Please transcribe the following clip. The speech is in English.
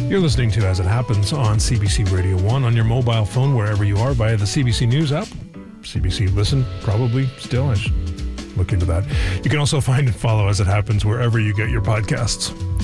You're listening to As It Happens on CBC Radio 1 on your mobile phone, wherever you are, via the CBC News app. CBC Listen, probably still. I should look into that. You can also find and follow As It Happens wherever you get your podcasts.